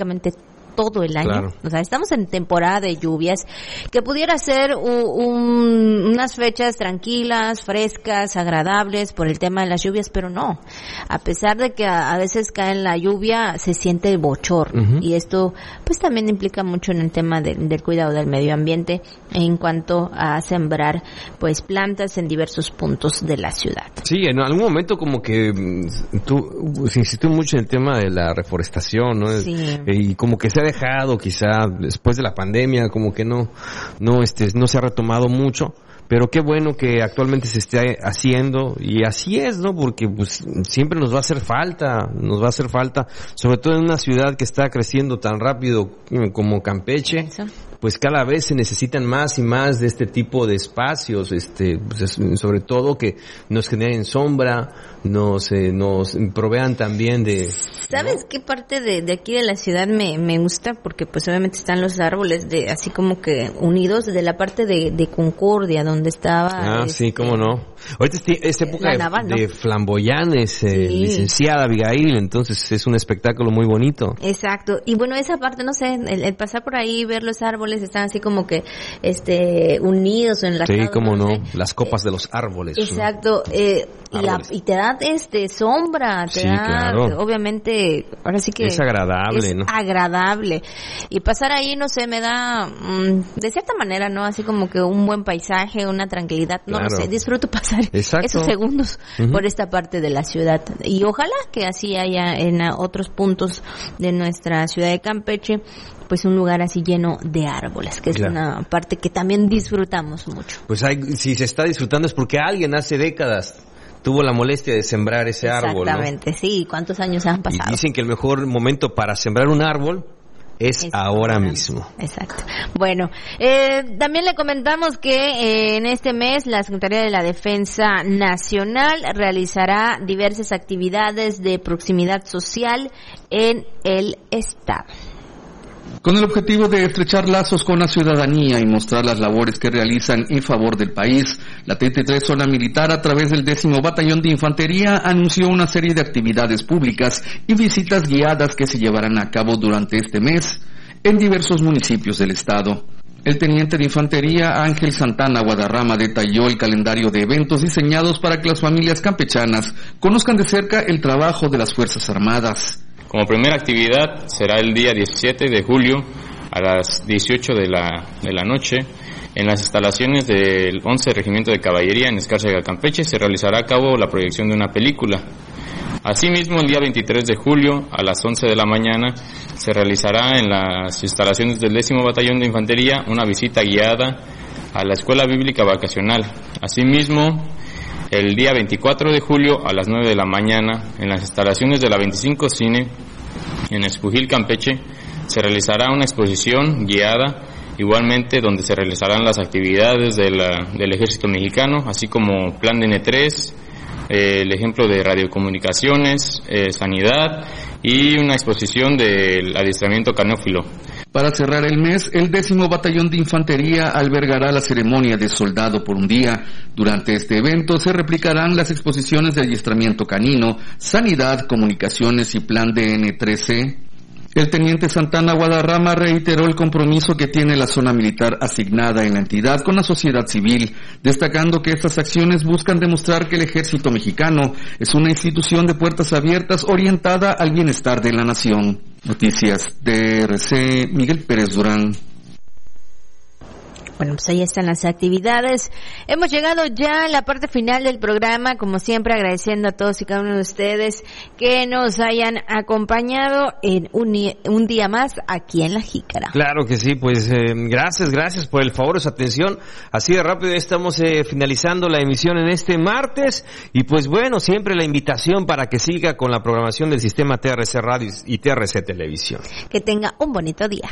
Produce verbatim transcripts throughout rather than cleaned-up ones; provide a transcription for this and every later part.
prácticamente todo el año. Claro. O sea, estamos en temporada de lluvias, que pudiera ser un, un, unas fechas tranquilas, frescas, agradables por el tema de las lluvias, pero no. A pesar de que a, a veces cae la lluvia, se siente el bochorno. Uh-huh. Y esto pues también implica mucho en el tema de, del cuidado del medio ambiente en cuanto a sembrar pues plantas en diversos puntos de la ciudad. Sí, en algún momento como que tú se insistió mucho en el tema de la reforestación, ¿no? Sí. Y como que se ha dejado quizá después de la pandemia, como que no no este no se ha retomado mucho, pero qué bueno que actualmente se esté haciendo, y así es, ¿no? Porque pues siempre nos va a hacer falta, nos va a hacer falta, sobre todo en una ciudad que está creciendo tan rápido como Campeche. Eso. Pues cada vez se necesitan más y más de este tipo de espacios, este, pues sobre todo que nos generen sombra, nos eh, nos provean también de... ¿Sabes ¿no? qué parte de, de aquí de la ciudad me, me gusta? Porque pues obviamente están los árboles de así como que unidos de la parte de, de Concordia, donde estaba... Ah, este, sí, cómo no. Ahorita es esta época Naval, de, ¿no? de flamboyanes, eh, sí. licenciada Abigail, entonces es un espectáculo muy bonito. Exacto, y bueno, esa parte, no sé, el, el pasar por ahí, ver los árboles, están así como que este unidos o enlazados. Sí, cómo no, no sé. Las copas eh, de los árboles. Exacto, ¿no? eh, y, a, y te da este sombra, te sí, da, claro. obviamente, ahora sí que es agradable, es ¿no? agradable. Y pasar ahí, no sé, me da mmm, de cierta manera, ¿no? Así como que un buen paisaje, una tranquilidad, no claro. lo sé, disfruto pasar Exacto. esos segundos uh-huh. por esta parte de la ciudad. Y ojalá que así haya en otros puntos de nuestra ciudad de Campeche, pues un lugar así lleno de árboles, que es claro. una parte que también disfrutamos mucho. Pues hay, si se está disfrutando es porque alguien hace décadas tuvo la molestia de sembrar ese árbol, ¿no? Exactamente, sí. ¿Cuántos años han pasado? Y dicen que el mejor momento para sembrar un árbol es, es ahora mismo. Exacto. Bueno, eh, también le comentamos que eh, en este mes la Secretaría de la Defensa Nacional realizará diversas actividades de proximidad social en el estado. Con el objetivo de estrechar lazos con la ciudadanía y mostrar las labores que realizan en favor del país, la treinta y tres Zona Militar, a través del décimo Batallón de Infantería, anunció una serie de actividades públicas y visitas guiadas que se llevarán a cabo durante este mes en diversos municipios del estado. El teniente de Infantería Ángel Santana Guadarrama detalló el calendario de eventos diseñados para que las familias campechanas conozcan de cerca el trabajo de las Fuerzas Armadas. Como primera actividad será el día diecisiete de julio a las dieciocho de la, de la noche. En las instalaciones del once Regimiento de Caballería en Escárcega, Campeche, se realizará a cabo la proyección de una película. Asimismo, el día veintitrés de julio a las once de la mañana se realizará en las instalaciones del décimo Batallón de Infantería una visita guiada a la Escuela Bíblica Vacacional. Asimismo, el día veinticuatro de julio a las nueve de la mañana, en las instalaciones de la veinticinco Cine, en Espujil, Campeche, se realizará una exposición guiada, igualmente donde se realizarán las actividades de la, del Ejército Mexicano, así como Plan de N tres, eh, el ejemplo de radiocomunicaciones, eh, sanidad y una exposición del adiestramiento canófilo. Para cerrar el mes, el décimo Batallón de Infantería albergará la ceremonia de soldado por un día. Durante este evento se replicarán las exposiciones de adiestramiento canino, sanidad, comunicaciones y plan de N tres C. El teniente Santana Guadarrama reiteró el compromiso que tiene la zona militar asignada en la entidad con la sociedad civil, destacando que estas acciones buscan demostrar que el ejército mexicano es una institución de puertas abiertas orientada al bienestar de la nación. Noticias de R C, Miguel Pérez Durán. Bueno, pues ahí están las actividades. Hemos llegado ya a la parte final del programa, como siempre agradeciendo a todos y cada uno de ustedes que nos hayan acompañado en un, un día más aquí en La Jícara. Claro que sí, pues eh, gracias, gracias por el favor de su atención. Así de rápido estamos eh, finalizando la emisión en este martes y pues bueno, siempre la invitación para que siga con la programación del sistema T R C Radio y T R C Televisión. Que tenga un bonito día.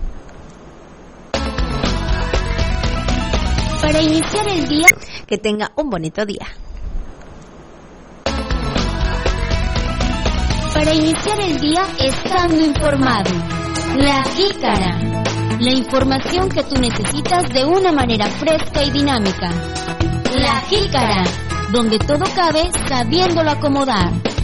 Para iniciar el día, que tenga un bonito día. Para iniciar el día estando informado. La Jícara. La información que tú necesitas de una manera fresca y dinámica. La Jícara, donde todo cabe sabiéndolo acomodar.